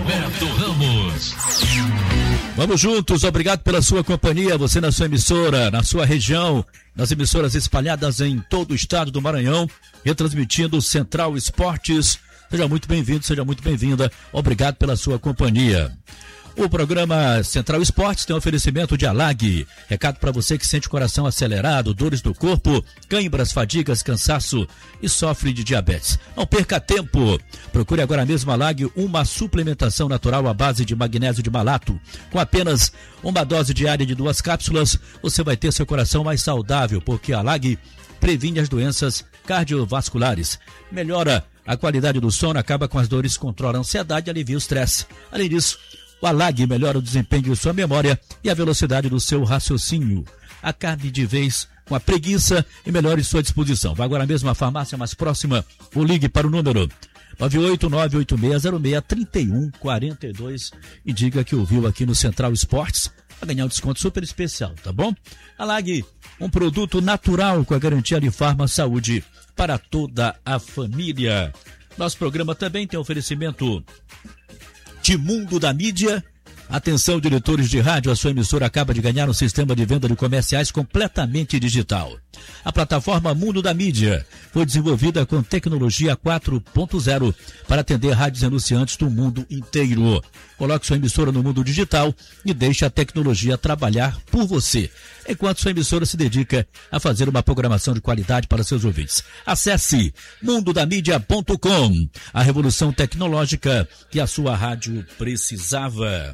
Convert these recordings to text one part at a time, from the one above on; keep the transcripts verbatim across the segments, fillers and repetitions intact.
Roberto Ramos. Vamos juntos, obrigado pela sua companhia, você na sua emissora, na sua região, nas emissoras espalhadas em todo o estado do Maranhão, retransmitindo Central Esportes. Seja muito bem-vindo, seja muito bem-vinda, obrigado pela sua companhia. O programa Central Esportes tem um oferecimento de Alag. Recado para você que sente o coração acelerado, dores do corpo, cãibras, fadigas, cansaço e sofre de diabetes. Não perca tempo. Procure agora mesmo Alag, uma suplementação natural à base de magnésio de malato. Com apenas uma dose diária de duas cápsulas, você vai ter seu coração mais saudável, porque a Alag previne as doenças cardiovasculares. Melhora a qualidade do sono, acaba com as dores, controla a ansiedade e alivia o estresse. Além disso, o Alag melhora o desempenho de sua memória e a velocidade do seu raciocínio. Acabe de vez com a preguiça e melhore sua disposição. Vá agora mesmo à farmácia mais próxima ou ligue para o número nove oito nove oito seis zero seis três um quatro dois e diga que ouviu aqui no Central Esportes para ganhar um desconto super especial, tá bom? Alag, um produto natural com a garantia de Farma Saúde para toda a família. Nosso programa também tem oferecimento de Mundo da Mídia. Atenção, diretores de rádio, a sua emissora acaba de ganhar um sistema de venda de comerciais completamente digital. A plataforma Mundo da Mídia foi desenvolvida com tecnologia quatro ponto zero para atender rádios anunciantes do mundo inteiro. Coloque sua emissora no mundo digital e deixe a tecnologia trabalhar por você, enquanto sua emissora se dedica a fazer uma programação de qualidade para seus ouvintes. Acesse mundo da mídia ponto com, a revolução tecnológica que a sua rádio precisava.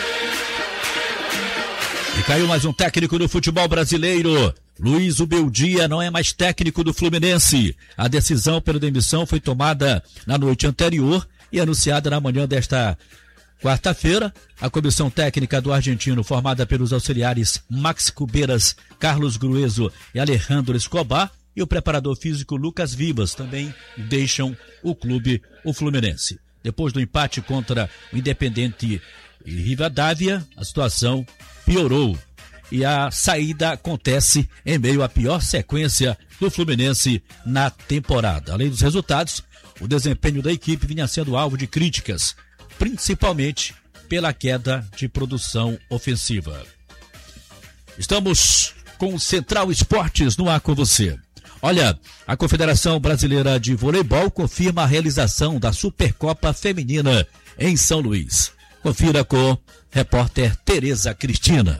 E caiu mais um técnico do futebol brasileiro. Luiz Ubeldia não é mais técnico do Fluminense. A decisão pela demissão foi tomada na noite anterior e anunciada na manhã desta quarta-feira. A comissão técnica do argentino, formada pelos auxiliares Max Cubeiras, Carlos Grueso e Alejandro Escobar, e o preparador físico Lucas Vivas, também deixam o clube, o Fluminense. Depois do empate contra o Independente Rivadavia, a situação piorou e a saída acontece em meio à pior sequência do Fluminense na temporada. Além dos resultados, o desempenho da equipe vinha sendo alvo de críticas, principalmente pela queda de produção ofensiva. Estamos com o Central Esportes no ar com você. Olha, a Confederação Brasileira de Voleibol confirma a realização da Supercopa Feminina em São Luís. Confira com a repórter Tereza Cristina.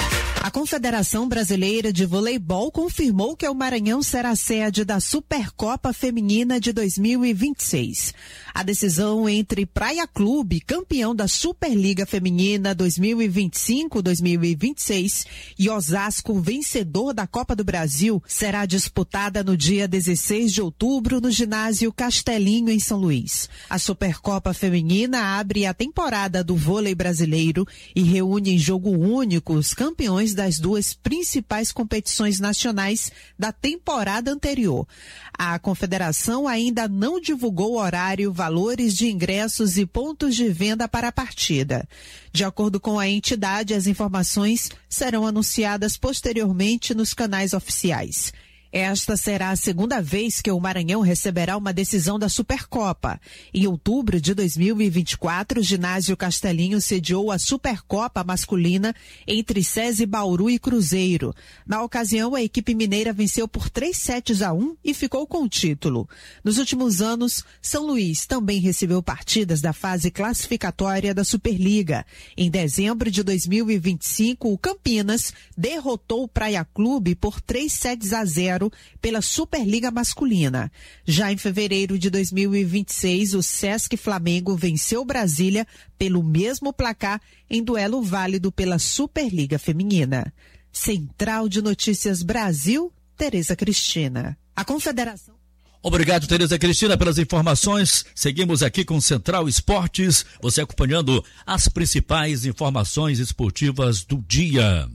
A Confederação Brasileira de Voleibol confirmou que o Maranhão será sede da Supercopa Feminina de dois mil e vinte e seis. A decisão entre Praia Clube, campeão da Superliga Feminina dois mil e vinte e cinco dois mil e vinte e seis, e Osasco, vencedor da Copa do Brasil, será disputada no dia dezesseis de outubro no ginásio Castelinho, em São Luís. A Supercopa Feminina abre a temporada do vôlei brasileiro e reúne em jogo único os campeões das duas principais competições nacionais da temporada anterior. A confederação ainda não divulgou horário, valores de ingressos e pontos de venda para a partida. De acordo com a entidade, as informações serão anunciadas posteriormente nos canais oficiais. Esta será a segunda vez que o Maranhão receberá uma decisão da Supercopa. Em outubro de dois mil e vinte e quatro, o ginásio Castelinho sediou a Supercopa masculina entre SESI, Bauru e Cruzeiro. Na ocasião, a equipe mineira venceu por três sets a um e ficou com o título. Nos últimos anos, São Luís também recebeu partidas da fase classificatória da Superliga. Em dezembro de dois mil e vinte e cinco, o Campinas derrotou o Praia Clube por três sets a zero pela Superliga masculina. Já em fevereiro de dois mil e vinte e seis, o Sesc Flamengo venceu Brasília pelo mesmo placar em duelo válido pela Superliga feminina. Central de Notícias Brasil, Tereza Cristina. A Confederação... Obrigado, Tereza Cristina, pelas informações. Seguimos aqui com Central Esportes, você acompanhando as principais informações esportivas do dia.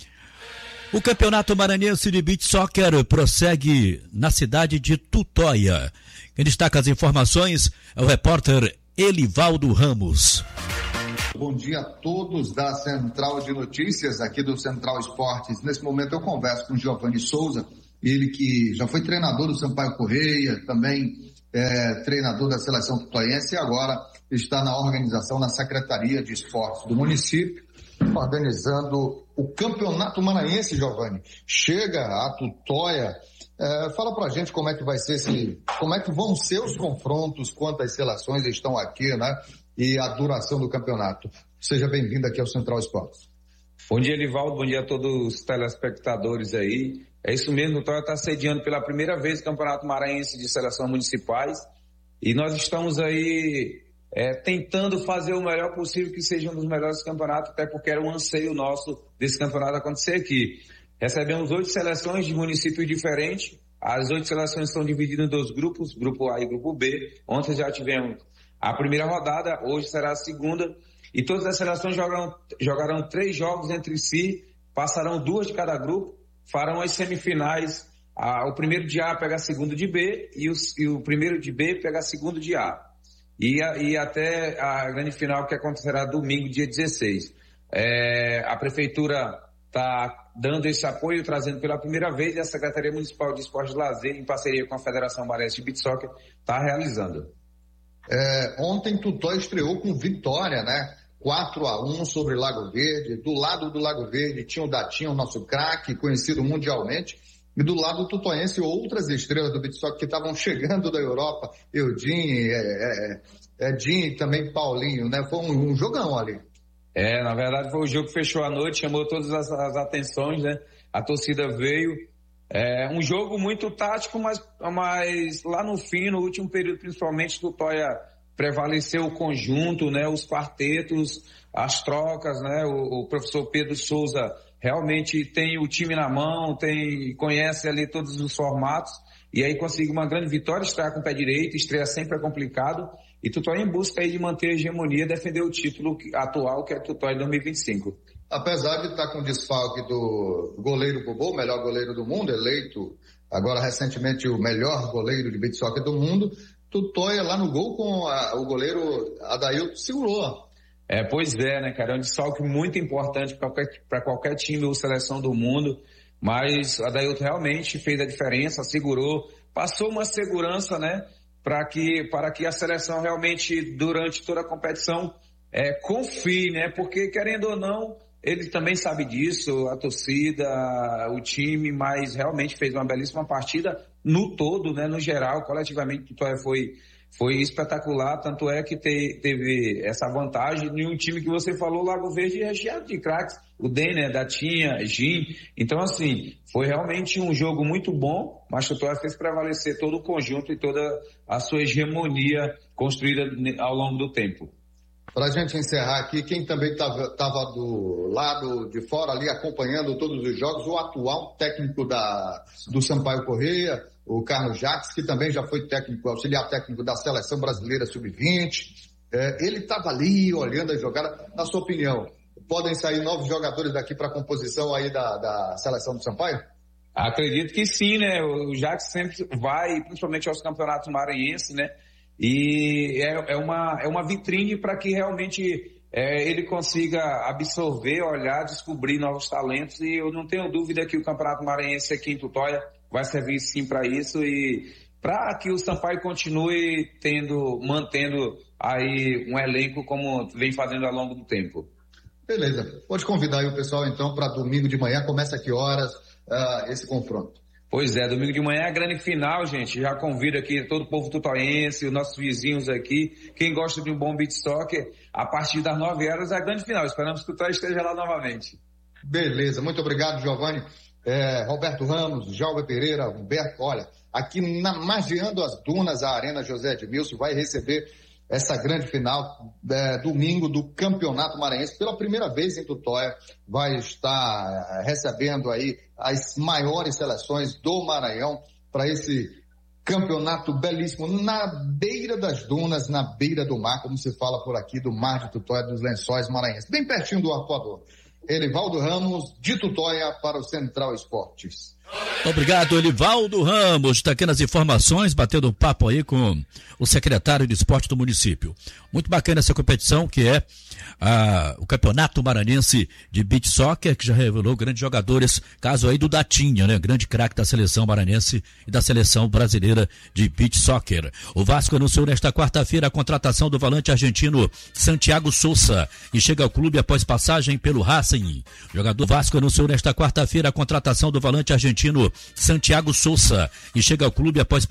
O Campeonato Maranhense de Beach Soccer prossegue na cidade de Tutóia. Quem destaca as informações é o repórter Elivaldo Ramos. Bom dia a todos da Central de Notícias, aqui do Central Esportes. Nesse momento eu converso com o Giovanni Souza, ele que já foi treinador do Sampaio Correia, também é, treinador da seleção tutoiense, e agora está na organização, na Secretaria de Esportes do município, organizando o Campeonato Maranhense, Giovanni. Chega a Tutóia. É, fala pra gente como é que vai ser esse, como é que vão ser os confrontos, quantas seleções estão aqui, né? E a duração do campeonato. Seja bem-vindo aqui ao Central Esportes. Bom dia, Livaldo. Bom dia a todos os telespectadores aí. É isso mesmo, o Tutóia está sediando pela primeira vez o Campeonato Maranhense de Seleções Municipais e nós estamos aí é, tentando fazer o melhor possível que seja um dos melhores campeonatos, até porque era um anseio nosso desse campeonato acontecer aqui. Recebemos oito seleções de municípios diferentes. As oito seleções estão divididas em dois grupos, grupo A e grupo B. Ontem já tivemos a primeira rodada, hoje será a segunda. E todas as seleções jogarão, jogarão três jogos entre si, passarão duas de cada grupo, farão as semifinais. Ah, o primeiro de A pega a segundo de B e o, e o primeiro de B pega a segundo de A. E, a, e até a grande final que acontecerá domingo, dia dezesseis. É, a Prefeitura está dando esse apoio, trazendo pela primeira vez, e a Secretaria Municipal de Esporte e Lazer, em parceria com a Federação Maranhense de Beach Soccer, está realizando. É, ontem Tutóia estreou com vitória, né? quatro a um sobre Lago Verde. Do lado do Lago Verde tinha o Datinho, o nosso craque, conhecido mundialmente. E do lado do tutoiense, outras estrelas do beach soccer que estavam chegando da Europa. Eudin, é, é, Edinho e também Paulinho, né? Foi um, um jogão ali. É, na verdade foi o jogo que fechou a noite, chamou todas as, as atenções, né? A torcida veio. É um jogo muito tático, mas, mas lá no fim, no último período principalmente, o Tutóia prevaleceu o conjunto, né? Os quartetos, as trocas, né? O, o professor Pedro Souza realmente tem o time na mão, tem, conhece ali todos os formatos, e aí consegue uma grande vitória, estrear com o pé direito, estreia sempre é complicado, e Tutóia em busca aí de manter a hegemonia, defender o título atual, que é Tutóia dois mil e vinte e cinco. Apesar de estar com desfalque do goleiro Bobô, o melhor goleiro do mundo, eleito agora recentemente o melhor goleiro de beach soccer do mundo, Tutóia lá no gol com a, o goleiro Adailton segurou. É, pois é, né, cara, é um desfalque muito importante para qualquer, para qualquer time ou seleção do mundo, mas o Adailton realmente fez a diferença, segurou, passou uma segurança, né, para que, para que a seleção realmente, durante toda a competição, é, confie, né, porque querendo ou não, ele também sabe disso, a torcida, o time, mas realmente fez uma belíssima partida no todo, né, no geral, coletivamente, o Tutóia foi... Foi espetacular, tanto é que te, teve essa vantagem em um time que você falou, Lago Verde, recheado de craques, o Denner, Datinha, Jim. Então, assim, foi realmente um jogo muito bom, mas o Tutóia fez prevalecer todo o conjunto e toda a sua hegemonia construída ao longo do tempo. Para a gente encerrar aqui, quem também estava do lado de fora ali acompanhando todos os jogos, o atual técnico da, do Sampaio Corrêa, o Carlos Jacques, que também já foi técnico, auxiliar técnico da Seleção Brasileira sub vinte. É, ele estava ali olhando a jogada. Na sua opinião, podem sair novos jogadores daqui para a composição aí da, da Seleção do Sampaio? Acredito que sim, né? O Jacques sempre vai, principalmente aos campeonatos maranhenses, né? E é, é, uma, é uma vitrine para que realmente é, ele consiga absorver, olhar, descobrir novos talentos, e eu não tenho dúvida que o Campeonato Maranhense aqui em Tutóia vai servir sim para isso e para que o Sampaio continue tendo, mantendo aí um elenco como vem fazendo ao longo do tempo. Beleza, pode convidar aí o pessoal então para domingo de manhã, começa a que horas uh, esse confronto? Pois é, domingo de manhã é a grande final, gente. Já convido aqui todo o povo tutoiense, os nossos vizinhos aqui. Quem gosta de um bom beach soccer, a partir das nove horas é a grande final. Esperamos que o Tutóia esteja lá novamente. Beleza, muito obrigado, Giovanni. É, Roberto Ramos, Jalva Pereira, Humberto, olha, aqui na, margeando as dunas, a Arena José Edmilson vai receber essa grande final, é, domingo, do Campeonato Maranhense. Pela primeira vez em Tutóia, vai estar recebendo aí as maiores seleções do Maranhão para esse campeonato belíssimo, na beira das dunas, na beira do mar, como se fala por aqui, do mar de Tutóia, dos Lençóis Maranhenses, bem pertinho do Arpoador. Elivaldo Ramos, de Tutóia, para o Central Esportes. Obrigado, Elivaldo Ramos, está aqui nas informações, batendo um papo aí com o secretário de esporte do município. Muito bacana essa competição, que é ah, o Campeonato Maranhense de Beach Soccer, que já revelou grandes jogadores, caso aí do Datinha, né? Grande craque da seleção maranhense e da seleção brasileira de Beach Soccer. O Vasco anunciou nesta quarta-feira a contratação do volante argentino Santiago Sousa e chega ao clube após passagem pelo Racing. O jogador Vasco anunciou nesta quarta-feira a contratação do volante argentino Santiago Sousa e chega ao clube após